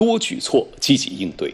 多举措积极应对。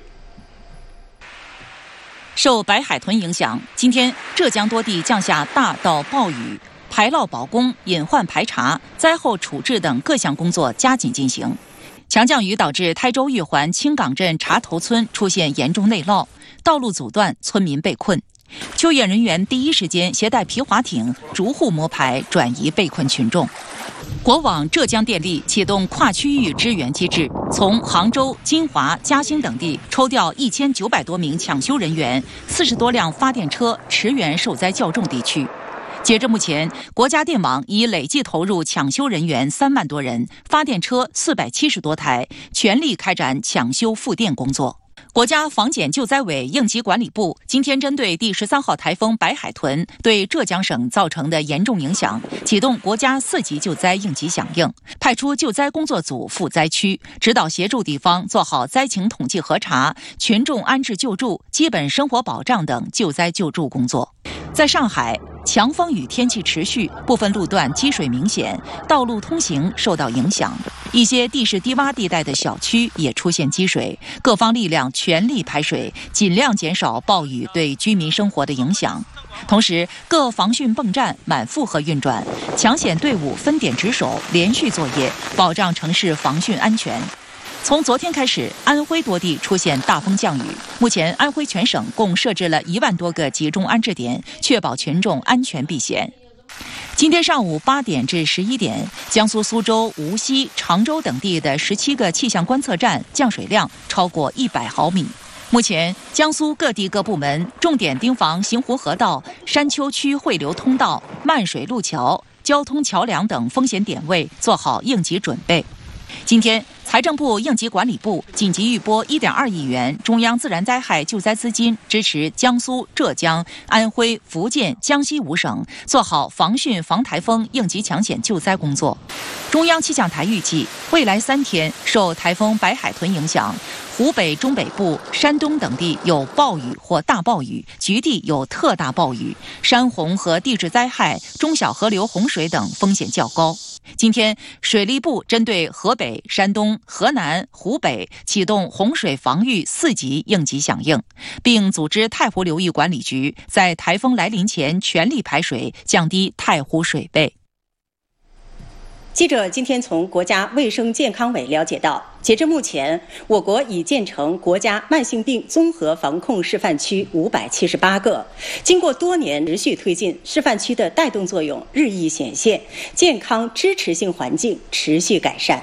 受白海豚影响，今天浙江多地降下大到暴雨，排涝保供、隐患排查、灾后处置等各项工作加紧进行。强降雨导致台州玉环青岗镇茶头村出现严重内涝，道路阻断，村民被困。救援人员第一时间携带皮划艇逐户摸排，转移被困群众。国网浙江电力启动跨区域支援机制，从杭州、金华、嘉兴等地抽调1900多名抢修人员、40多辆发电车驰援受灾较重地区。截至目前，国家电网已累计投入抢修人员3万多人，发电车470多台，全力开展抢修复电工作。国家防检救灾委应急管理部今天针对第13号台风白海豚对浙江省造成的严重影响，启动国家4级救灾应急响应，派出救灾工作组赴灾区，指导协助地方做好灾情统计核查、群众安置救助、基本生活保障等救灾救助工作。在上海，强风雨天气持续，部分路段积水明显，道路通行受到影响。一些地势低洼地带的小区也出现积水，各方力量全力排水，尽量减少暴雨对居民生活的影响。同时，各防汛泵站满负荷运转，抢险队伍分点值守，连续作业，保障城市防汛安全。从昨天开始，安徽多地出现大风降雨。目前，安徽全省共设置了1万多个集中安置点，确保群众安全避险。今天上午8点至11点，江苏苏州、无锡、常州等地的17个气象观测站降水量超过100毫米。目前，江苏各地各部门重点盯防邢湖河道、山丘区汇流通道、漫水路桥、交通桥梁等风险点位，做好应急准备。今天，财政部应急管理部紧急预拨1.2亿元中央自然灾害救灾资金，支持江苏、浙江、安徽、福建、江西5省做好防汛防台风应急抢险救灾工作。中央气象台预计，未来3天受台风白海豚影响，湖北中北部、山东等地有暴雨或大暴雨，局地有特大暴雨，山洪和地质灾害、中小河流洪水等风险较高。今天，水利部针对河北、山东、河南、湖北启动洪水防御4级应急响应，并组织太湖流域管理局在台风来临前全力排水，降低太湖水位。 记者今天从国家卫生健康委了解到，截至目前，我国已建成国家慢性病综合防控示范区578个。经过多年持续推进，示范区的带动作用日益显现，健康支持性环境持续改善。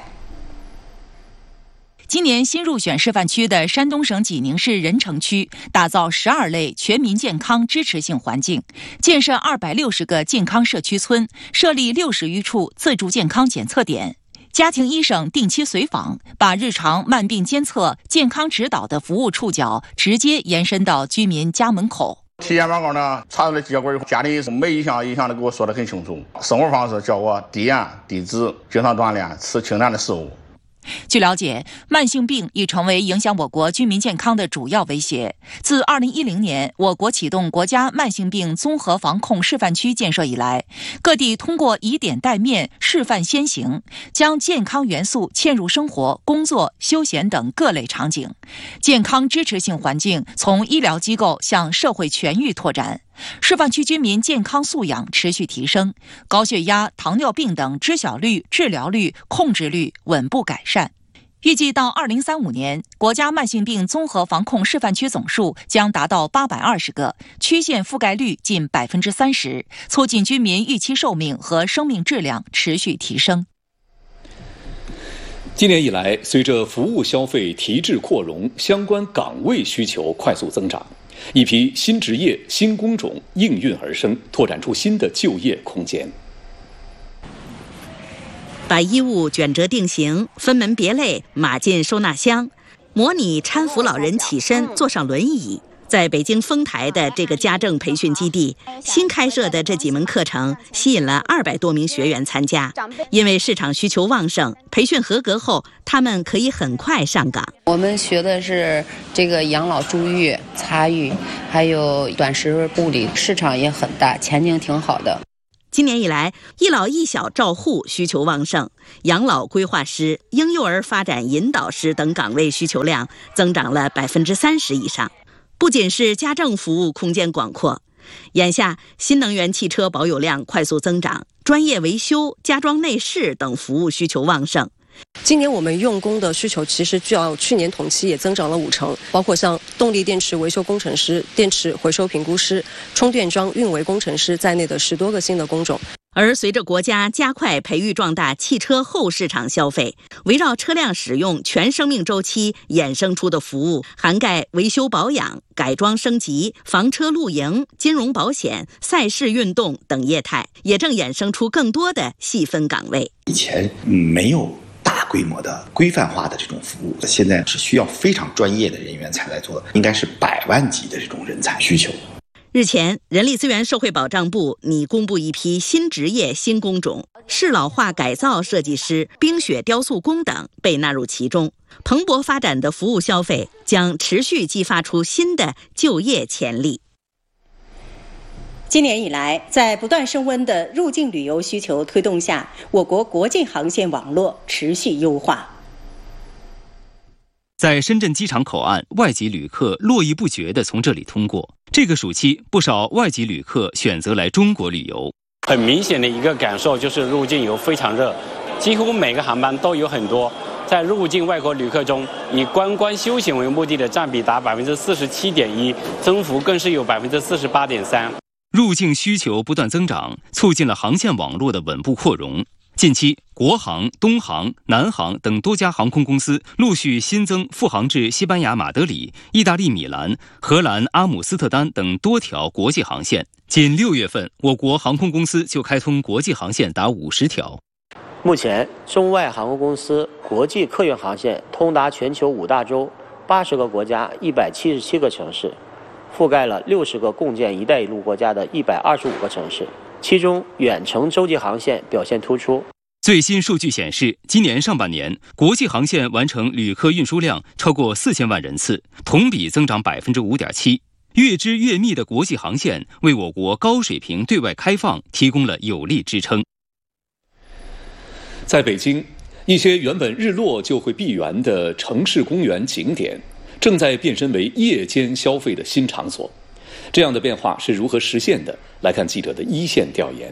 今年新入选示范区的山东省济宁市任城区，打造12类全民健康支持性环境，建设260个健康社区村，设立60余处自助健康检测点。家庭医生定期随访，把日常慢病监测、健康指导的服务触角直接延伸到居民家门口。 体检报告呢，查出来结果，家庭医生每一项都给我说得很清楚。生活方式叫我低盐、低脂，经常锻炼，吃清淡的食物。 据了解，慢性病已成为影响我国居民健康的主要威胁。自2010年我国启动国家慢性病综合防控示范区建设以来，各地通过以点带面、示范先行，将健康元素嵌入生活、工作、休闲等各类场景，健康支持性环境从医疗机构向社会全域拓展。示范区居民健康素养持续提升，高血压、糖尿病等知晓率、治疗率、控制率稳步改善。预计到2035年，国家慢性病综合防控示范区总数将达到820个，区县覆盖率近30%，促进居民预期寿命和生命质量持续提升。 今年以来，随着服务消费提质扩容，相关岗位需求快速增长，一批新职业、新工种应运而生，拓展出新的就业空间。 把衣物卷折定型，分门别类码进收纳箱，模拟搀扶老人起身坐上轮椅。在北京丰台的这个家政培训基地，新开设的这几门课程吸引了200多名学员参加。因为市场需求旺盛，培训合格后，他们可以很快上岗。 我们学的是这个养老助浴、擦浴，还有短时护理，市场也很大，前景挺好的。 今年以来，一老一小照护需求旺盛，养老规划师、婴幼儿发展引导师等岗位需求量增长了30%以上。不仅是家政服务空间广阔，眼下新能源汽车保有量快速增长，专业维修、家装内饰等服务需求旺盛。 今年我们用工的需求其实较去年同期也增长了50%，包括像动力电池维修工程师、电池回收评估师、充电桩运维工程师在内的10多个新的工种。 而随着国家加快培育壮大汽车后市场消费，围绕车辆使用全生命周期衍生出的服务，涵盖维修保养、改装升级、房车露营、金融保险、赛事运动等业态，也正衍生出更多的细分岗位。 以前没有大规模的规范化的这种服务，现在是需要非常专业的人员才来做的，应该是100万级的这种人才需求。 日前，人力资源社会保障部拟公布一批新职业新工种，适老化改造设计师、冰雪雕塑工等被纳入其中。蓬勃发展的服务消费将持续激发出新的就业潜力。 今年以来，在不断升温的入境旅游需求推动下，我国国际航线网络持续优化。 在深圳机场口岸，外籍旅客络绎不绝地从这里通过。这个暑期，不少外籍旅客选择来中国旅游。 很明显的一个感受就是入境游非常热，几乎每个航班都有很多。在入境外国旅客中，以观光休闲为目的的占比达47.1%，增幅更是有48.3%。 入境需求不断增长，促进了航线网络的稳步扩容。近期，国航、东航、南航等多家航空公司陆续新增复航至西班牙马德里、意大利米兰、荷兰阿姆斯特丹等多条国际航线。仅6月份，我国航空公司就开通国际航线达50条。 目前，中外航空公司国际客运航线通达全球5大洲、80个国家、177个城市，覆盖了60个共建“一带一路”国家的125个城市。其中，远程洲际航线表现突出。 最新数据显示，今年上半年，国际航线完成旅客运输量超过4000万人次，同比增长5.7%。越织越密的国际航线为我国高水平对外开放提供了有力支撑。在北京，一些原本日落就会闭园的城市公园景点，正在变身为夜间消费的新场所。这样的变化是如何实现的？来看记者的一线调研。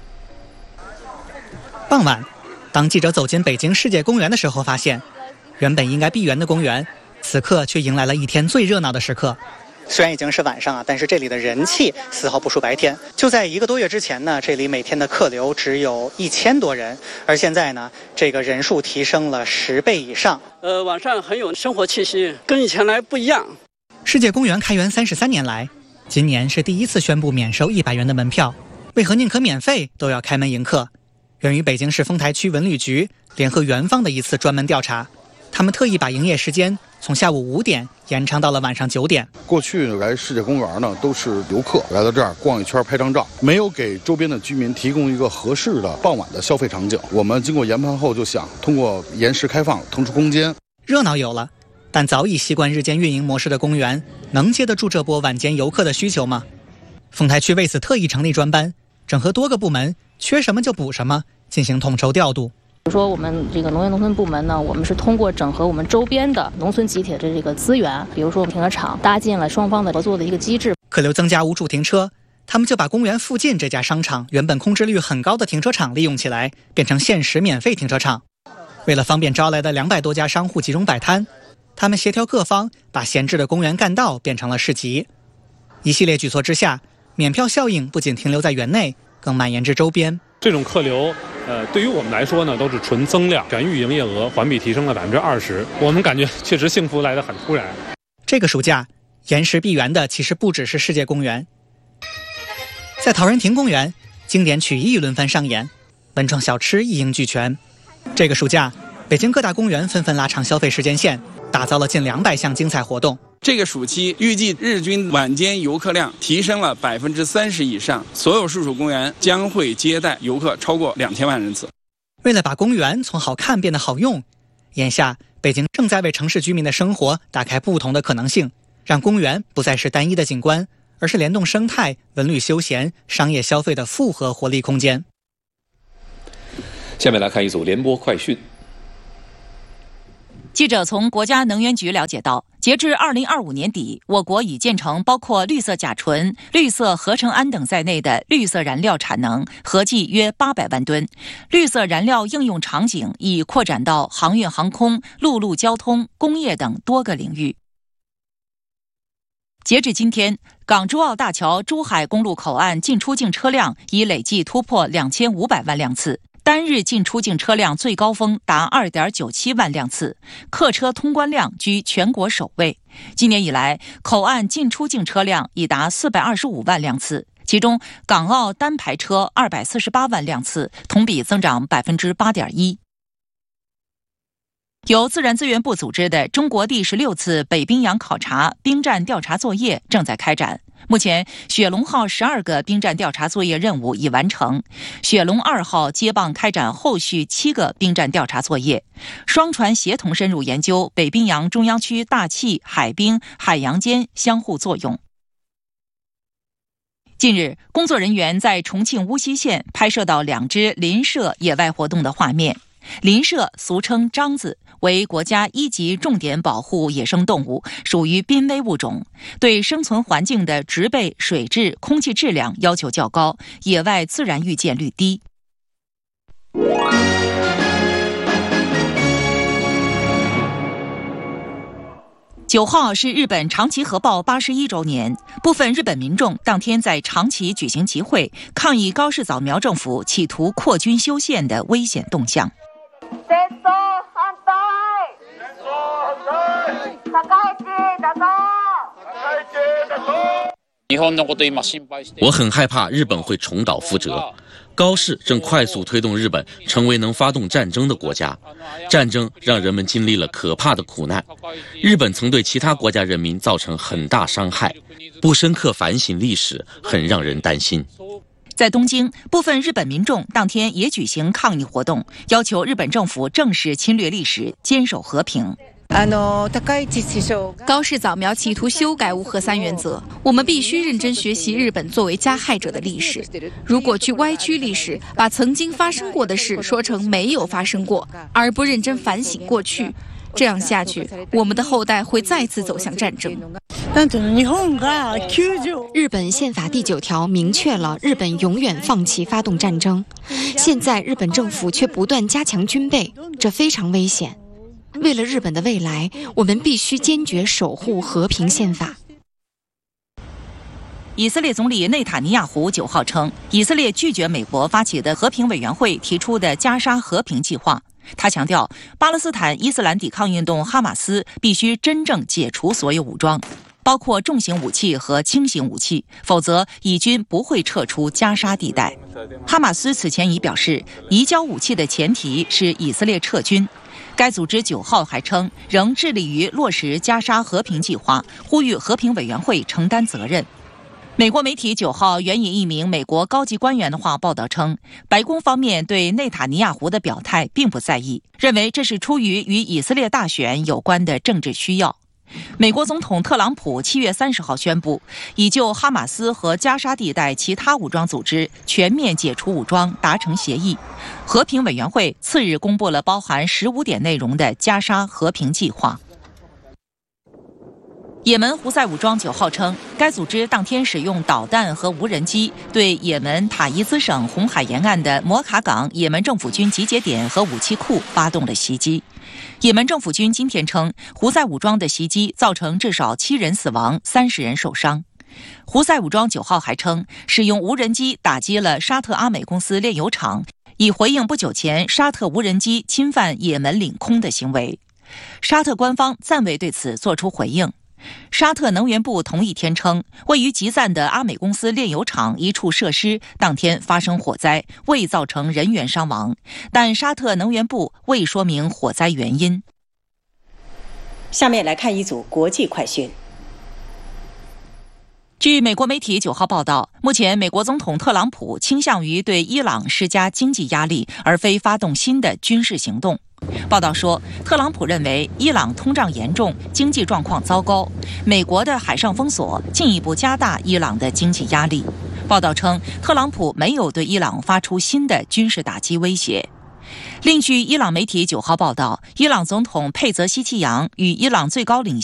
傍晚，当记者走进北京世界公园的时候，发现原本应该闭园的公园，此刻却迎来了一天最热闹的时刻。虽然已经是晚上啊，但是这里的人气丝毫不输白天。就在1个多月之前呢，这里每天的客流只有1000多人，而现在呢，这个人数提升了10倍以上。 晚上很有生活气息，跟以前来不一样。 世界公园开园33年来，今年是第一次宣布免收100元的门票。为何宁可免费都要开门迎客？源于北京市丰台区文旅局联合园方的一次专门调查，他们特意把营业时间从下午5点延长到了晚上9点。 过去来世界公园呢，都是游客来到这儿逛一圈拍张照，没有给周边的居民提供一个合适的傍晚的消费场景。我们经过研判后就想通过延时开放腾出空间。 热闹有了，但早已习惯日间运营模式的公园能接得住这波晚间游客的需求吗？丰台区为此特意成立专班，整合多个部门，缺什么就补什么，进行统筹调度。 比如说我们这个农业农村部门呢，我们是通过整合我们周边的农村集体的这个资源，比如说我们停车场搭建了双方的合作的一个机制。 客流增加无处停车，他们就把公园附近这家商场原本空置率很高的停车场利用起来，变成限时免费停车场。为了方便招来的200多家商户集中摆摊，他们协调各方，把闲置的公园干道变成了市集。一系列举措之下，免票效应不仅停留在园内，更蔓延至周边。 这种客流对于我们来说呢，都是纯增量，全域营业额环比提升了20%。我们感觉确实幸福来得很突然。 这个暑假，延时闭园的其实不只是世界公园。在陶然亭公园，经典曲艺轮番上演，文创小吃一应俱全。这个暑假，北京各大公园纷纷拉长消费时间线，打造了近200项精彩活动。 这个暑期预计日均晚间游客量提升了30%以上，所有市属公园将会接待游客超过2000万人次。 为了把公园从好看变得好用，眼下北京正在为城市居民的生活打开不同的可能性，让公园不再是单一的景观， 而是联动生态、文旅休闲、商业消费的复合活力空间。 下面来看一组联播快讯。 记者从国家能源局了解到，截至2025年底，我国已建成包括绿色甲醇、绿色合成氨等在内的绿色燃料产能合计约800万吨，绿色燃料应用场景已扩展到航运航空、陆路交通、工业等多个领域。截至今天，港珠澳大桥珠海公路口岸进出境车辆已累计突破2500万辆次，单日进出境车辆最高峰达 2.97 万辆次，客车通关量居全国首位。今年以来，口岸进出境车辆已达425万辆次，其中港澳单排车248万辆次，同比增长 8.1%。由自然资源部组织的中国第16次北冰洋考察冰站调查作业正在开展。目前，雪龙号12个冰站调查作业任务已完成，雪龙2号接棒开展后续7个冰站调查作业，双船协同深入研究北冰洋中央区大气、海冰、海洋间相互作用。近日，工作人员在重庆乌溪县拍摄到2只林麝野外活动的画面。林麝俗称獐子，为国家1级重点保护野生动物，属于濒危物种，对生存环境的植被、水质、空气质量要求较高，野外自然遇见率低。9号是日本长崎核爆81周年，部分日本民众当天在长崎举行集会，抗议高市早苗政府企图扩军修宪的危险动向。 我很害怕日本会重蹈覆辙。高市正快速推动日本成为能发动战争的国家，战争让人们经历了可怕的苦难。日本曾对其他国家人民造成很大伤害，不深刻反省历史，很让人担心。 在东京，部分日本民众当天也举行抗议活动，要求日本政府正视侵略历史，坚守和平。 高市早苗企图修改无核三原则，我们必须认真学习日本作为加害者的历史。如果去歪曲历史，把曾经发生过的事说成没有发生过，而不认真反省过去，这样下去，我们的后代会再次走向战争。 日本宪法第9条明确了日本永远放弃发动战争，现在日本政府却不断加强军备，这非常危险。为了日本的未来，我们必须坚决守护和平宪法。 以色列总理内塔尼亚胡9号称，以色列拒绝美国发起的和平委员会提出的加沙和平计划。他强调，巴勒斯坦伊斯兰抵抗运动哈马斯必须真正解除所有武装，包括重型武器和轻型武器，否则以军不会撤出加沙地带。哈马斯此前已表示，移交武器的前提是以色列撤军。该组织9号还称，仍致力于落实加沙和平计划，呼吁和平委员会承担责任。美国媒体9号援引一名美国高级官员的话报道称，白宫方面对内塔尼亚胡的表态并不在意，认为这是出于与以色列大选有关的政治需要。美国总统特朗普7月30号宣布，已就哈马斯和加沙地带其他武装组织全面解除武装达成协议。和平委员会次日公布了包含15点内容的加沙和平计划。也门胡塞武装9号称，该组织当天使用导弹和无人机对也门塔伊兹省红海沿岸的摩卡港也门政府军集结点和武器库发动了袭击。也门政府军今天称，胡塞武装的袭击造成至少7人死亡，30人受伤。胡塞武装9号还称，使用无人机打击了沙特阿美公司炼油厂，以回应不久前沙特无人机侵犯也门领空的行为。沙特官方暂未对此作出回应。沙特能源部同一天称，位于吉赞的阿美公司炼油厂一处设施当天发生火灾，未造成人员伤亡，但沙特能源部未说明火灾原因。 下面来看一组国际快讯。 据美国媒体9号报道，目前美国总统特朗普倾向于对伊朗施加经济压力，而非发动新的军事行动。报道说，特朗普认为伊朗通胀严重，经济状况糟糕，美国的海上封锁进一步加大伊朗的经济压力。报道称，特朗普没有对伊朗发出新的军事打击威胁。另据伊朗媒体9号报道，伊朗总统佩泽希奇扬与伊朗最高领